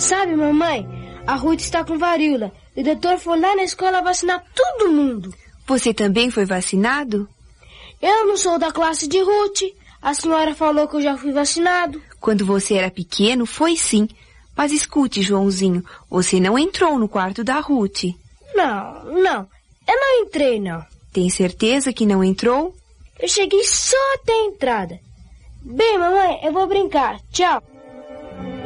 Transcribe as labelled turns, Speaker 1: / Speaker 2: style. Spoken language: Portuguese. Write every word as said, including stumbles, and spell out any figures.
Speaker 1: Sabe, mamãe, a Ruth está com varíola. O doutor foi lá na escola vacinar todo mundo.
Speaker 2: Você também foi vacinado?
Speaker 1: Eu não sou da classe de Ruth. A senhora falou que eu já fui vacinado.
Speaker 2: Quando você era pequeno, foi sim. Mas escute, Joãozinho, você não entrou no quarto da Ruth.
Speaker 1: Não, não. Eu não entrei, não.
Speaker 2: Tem certeza que não entrou?
Speaker 1: Eu cheguei só até a entrada. Bem, mamãe, eu vou brincar. Tchau.